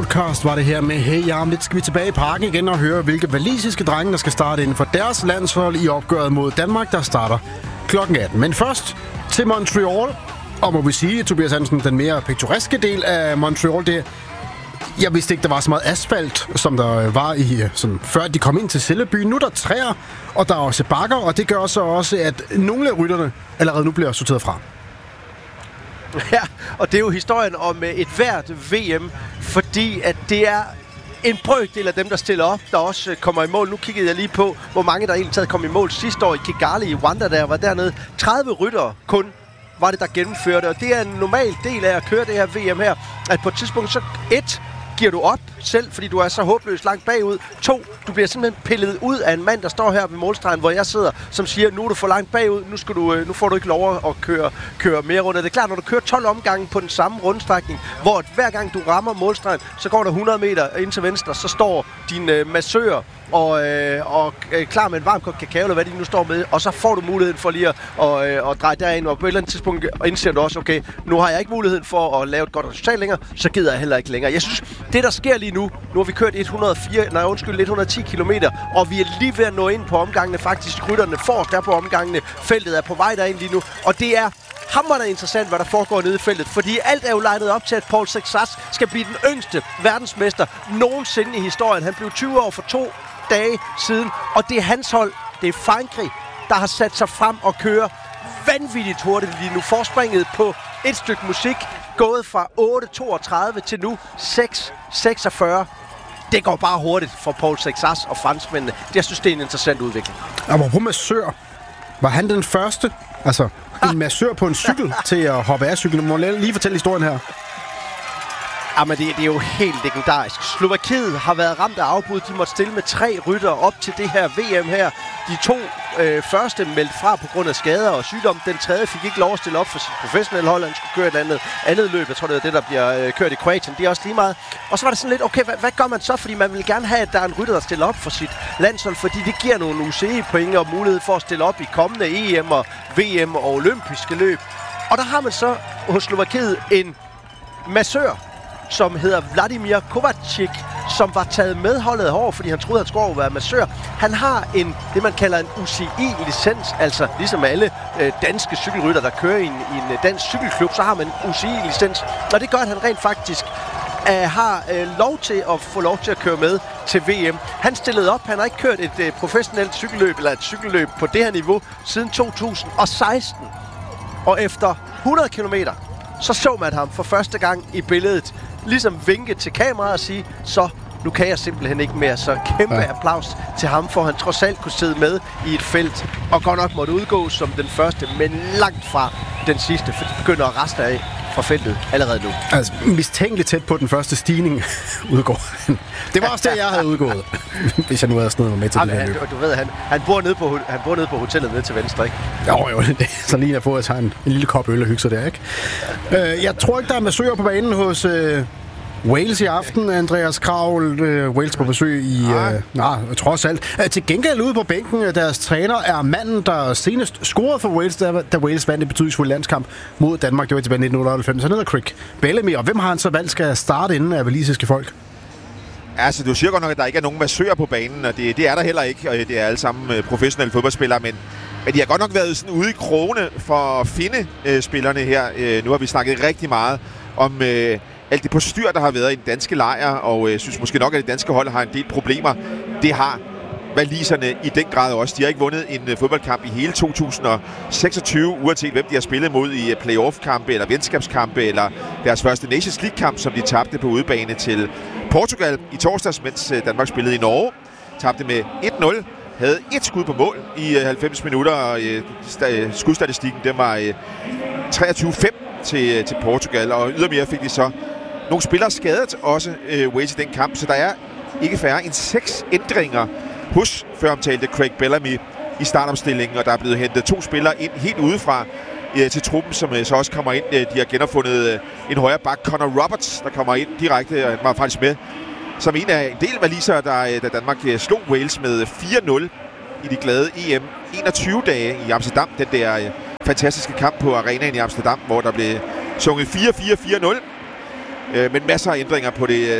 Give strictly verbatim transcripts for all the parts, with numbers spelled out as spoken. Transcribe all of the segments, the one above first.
podcast var det her med Hey ja, om lidt skal vi tilbage i parken igen og høre, hvilke walisiske drenge, der skal starte inden for deres landshold i opgøret mod Danmark, der starter klokken atten. Men først til Montreal, og må vi sige, Tobias Hansen, den mere piktoreske del af Montreal, det jeg vidste ikke, der var så meget asfalt, som der var i sådan, før de kom ind til Silleby. Nu er der træer, og der er også bakker, og det gør så også, at nogle af rytterne allerede nu bliver sorteret fra. Ja, og det er jo historien om et hvert V M, fordi at det er en brøkdel af dem, der stiller op, der også kommer i mål. Nu kiggede jeg lige på, hvor mange der egentlig taget kom i mål sidste år i Kigali i Rwanda, der var dernede. tredive ryttere kun var det, der gennemførte, og det er en normal del af at køre det her V M her, at på et tidspunkt så et giver du op selv, fordi du er så håbløst langt bagud. To, du bliver simpelthen pillet ud af en mand, der står her ved målstregen, hvor jeg sidder, som siger, nu er du for langt bagud, nu, skal du, nu får du ikke lov at køre, køre mere rundt. Det er klart, når du kører tolv omgange på den samme rundstrækning, hvor hver gang du rammer målstregen, så går der hundrede meter ind til venstre, så står din øh, massør og, øh, og øh, klar med en varm kop kakao, eller hvad de nu står med, og så får du muligheden for lige at og, øh, og dreje derind, og på et eller andet tidspunkt indser du også, okay, nu har jeg ikke muligheden for at lave et godt resultat længere, så gider jeg heller ikke længere. Jeg synes, det der sker lige nu, nu har vi kørt et hundrede og fire, nej undskyld, et hundrede og ti kilometer, og vi er lige ved at nå ind på omgangene, faktisk rytterne forrest der på omgangene, feltet er på vej derind lige nu, og det er hamrende interessant, hvad der foregår nede i feltet, fordi alt er jo legnet op til, at Paul Sexas skal blive den yngste verdensmester nogensinde i historien. Han blev tyve år for to dage siden, og det er hans hold, det er Frankrig, der har sat sig frem og kører vanvittigt hurtigt lige nu. Forspringet på et stykke musik, gået fra otte toogtredive til nu seks seksogfyrre. Det går bare hurtigt for Paul Sexas og franskmændene. Jeg synes, det er en interessant udvikling. Apropos massør, var han den første, altså en massør på en cykel til at hoppe af cyklen? Må jeg lige fortælle historien her? Jamen, det, det er jo helt legendarisk. Slovakiet har været ramt af afbud. De måtte stille med tre ryttere op til det her V M her. De to øh, første meldte fra på grund af skader og sygdom. Den tredje fik ikke lov at stille op for sit professionelle hold. Han skulle køre et andet, andet løb. Jeg tror, det er det, der bliver øh, kørt i Kroatien. Det er også lige meget. Og så var det sådan lidt, okay, hvad, hvad gør man så? Fordi man vil gerne have, at der er en rytter, der stiller op for sit landshold, fordi det giver nogle U C I-point og mulighed for at stille op i kommende E M og V M og olympiske løb. Og der har man så hos Slovakiet en massør, som hedder Vladimir Kovacic, som var taget med holdet over, fordi han troede, han skulle være massør. Han har en, det man kalder en U C I-licens, altså ligesom alle øh, danske cykelrytter, der kører i en, i en dansk cykelklub, så har man en U C I-licens. Og det gør, at han rent faktisk øh, har øh, lov til at få lov til at køre med til V M. Han stillede op, han har ikke kørt et øh, professionelt cykelløb, eller et cykelløb på det her niveau, siden to tusind og seksten. Og efter hundrede kilometer, så så man ham for første gang i billedet ligesom vinke til kameraet og sige, så nu kan jeg simpelthen ikke mere. Så kæmpe ja. applaus til ham, for han trods alt kunne sidde med i et felt, og godt nok måtte udgå som den første, men langt fra den sidste, for det begynder rester af fra feltet allerede nu. Altså, mistænkeligt tæt på den første stigning udgår han. Det var også det, jeg havde udgået, hvis jeg nu havde snedet mig med til Jamen, det her han, løb. du ved, han, han, bor nede på, han bor nede på hotellet nede til venstre, ikke? Jo, jo, det er sådan lige at få at en, en lille kop øl og hygge sig der, ikke? Øh, jeg tror ikke, der er massører på banen hos øh, Wales i aften. Andreas Kravl, øh, Wales på besøg i... Øh, nej, trods alt. Øh, til gengæld ude på bænken, deres træner er manden, der senest scorede for Wales, da, da Wales vandt en betydningsfuld landskamp mod Danmark. Det var tilbage i nitten otteoghalvfems. Han hedder Craig Bellamy, og hvem har han så valgt skal starte inden af walisiske folk? Altså, du siger godt nok, at der ikke er nogen massører på banen, og det, det er der heller ikke, og det er alle sammen øh, professionelle fodboldspillere, men, men de har godt nok været sådan ude i krogene for at finde øh, spillerne her. Øh, nu har vi snakket rigtig meget om øh, alt det postyr, der har været i den danske lejr, og jeg øh, synes måske nok, at det danske hold har en del problemer. Det har waliserne i den grad også. De har ikke vundet en uh, fodboldkamp i hele to tusind og seksogtyve, uanset hvem de har spillet mod i uh, playoff-kampe eller venskabskampe, eller deres første Nations League-kamp, som de tabte på udebane til Portugal i torsdags, mens uh, Danmark spillede i Norge. Tabte med et nul. Havde et skud på mål i uh, halvfems minutter, og uh, st- skudstatistikken den var uh, treogtyve fem til, uh, til Portugal, og ydermere fik de så nogle spillere skadet også uh, Wales i den kamp, så der er ikke færre end seks ændringer hos føromtalte Craig Bellamy i startopstillingen, og der er blevet hentet to spillere ind helt udefra øh, til truppen, som øh, så også kommer ind. De har genopfundet øh, en højre bak, Connor Roberts, der kommer ind direkte, og han var faktisk med som en af en del walisere, der, da Danmark øh, slog Wales med fire nul i de glade E M enogtyve dage i Amsterdam. Den der øh, fantastiske kamp på arenaen i Amsterdam, hvor der blev sunget fire fire fire nul. Øh, men masser af ændringer på det øh,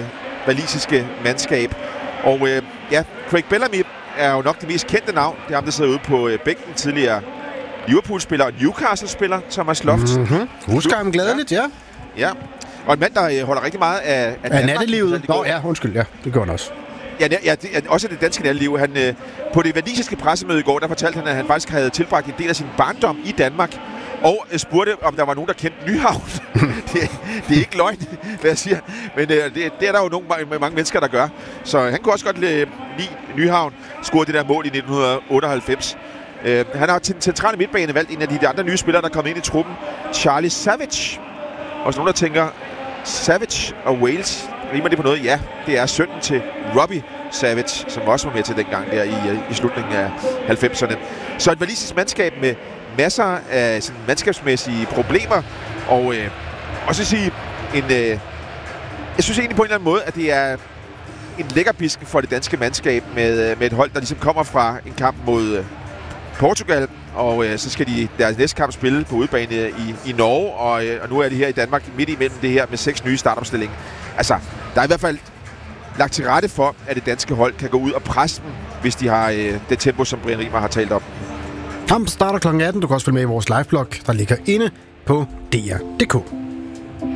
walisiske mandskab. Og øh, ja, Craig Bellamy er jo nok det mest kendte navn. Det er ham, der sidder ude på øh, bænken, tidligere Liverpool-spiller og Newcastle-spiller, Thomas Loft. Mm-hmm. Husker ham glædeligt, ja. Ja, og en mand, der øh, holder rigtig meget af, af, af nattelivet. Nå ja, undskyld, ja, det gør han også. Ja, ja det, også det danske natteliv. Han, øh, på det walisiske pressemøde i går, der fortalte han, at han faktisk havde tilbragt en del af sin barndom i Danmark, og øh, spurgte, om der var nogen, der kendte Nyhavn. det, det er ikke løgn, hvad jeg siger, men øh, det, det er der jo nogle, mange mennesker, der gør. Så han kunne også godt øh, lide Nyhavn, scorede det der mål i nitten otteoghalvfems. Øh, han har til den centrale midtbane valgt en af de andre nye spillere, der er kommet ind i truppen, Charlie Savage. Og så nogen, der tænker, Savage og Wales, rimer det på noget? Ja, det er sønnen til Robbie Savage, som også var med til dengang der i, i slutningen af halvfemserne. Så et walisisk mandskab med masser af sådan, mandskabsmæssige problemer, og øh, også sige en... Øh, jeg synes egentlig på en eller anden måde, at det er en lækkerbisk for det danske mandskab med, med et hold, der ligesom kommer fra en kamp mod øh, Portugal, og øh, så skal de deres næste kamp spille på udebane i, i Norge, og, øh, og nu er de her i Danmark midt imellem det her med seks nye startopstillinger. Altså, der er i hvert fald lagt til rette for, at det danske hold kan gå ud og presse dem, hvis de har øh, det tempo, som Brian Rimer har talt om. Kampen starter klokken atten. Du kan også følge med i vores liveblog, der ligger inde på D R punktum d k.